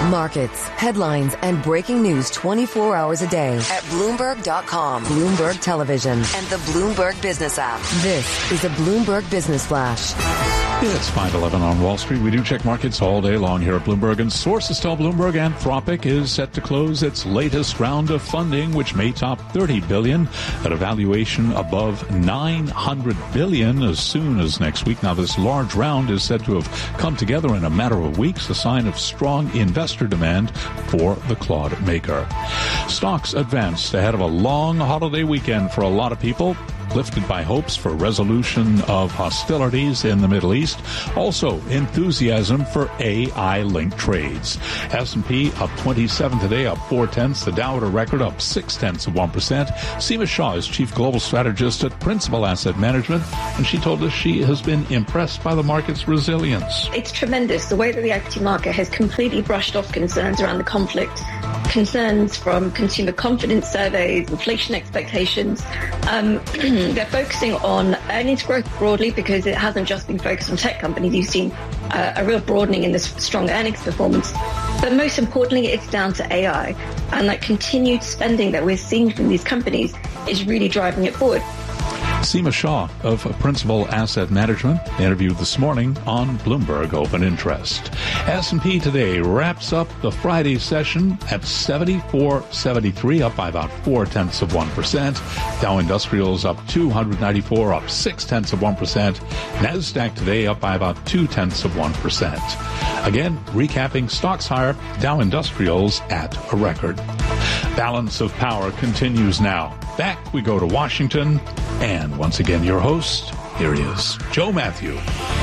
Markets, headlines, and breaking news 24 hours a day at Bloomberg.com, Bloomberg Television, and the Bloomberg Business app. This is a Bloomberg Business Flash. It's 5:11 on Wall Street. We do check markets all day long here at Bloomberg, and sources tell Bloomberg Anthropic is set to close its latest round of funding, which may top $30 billion at a valuation above $900 billion as soon as next week. Now, this large round is said to have come together in a matter of weeks, a sign of strong investor demand for the Claude maker. Stocks advanced ahead of a long holiday weekend for a lot of people, lifted by hopes for resolution of hostilities in the Middle East. Also, enthusiasm for AI-linked trades. S&P up 27 today, up 0.4. The Dow at a record, up 0.6%. Seema Shah is Chief Global Strategist at Principal Asset Management, and she told us she has been impressed by the market's resilience. It's tremendous. The way that the equity market has completely brushed off concerns around the conflict, concerns from consumer confidence surveys, inflation expectations. They're focusing on earnings growth broadly because it hasn't just been focused on tech companies. You've seen a real broadening in this strong earnings performance. But most importantly, it's down to AI. And that continued spending that we're seeing from these companies is really driving it forward. Seema Shah of Principal Asset Management interviewed this morning on Bloomberg Open Interest. S&P today wraps up the Friday session at 74.73, up by about 0.4%. Dow Industrials up 294, up 0.6%. NASDAQ today up by about 0.2%. Again, recapping stocks higher, Dow Industrials at a record. Balance of Power continues now. Back we go to Washington, and once again your host, here he is, Joe Matthew.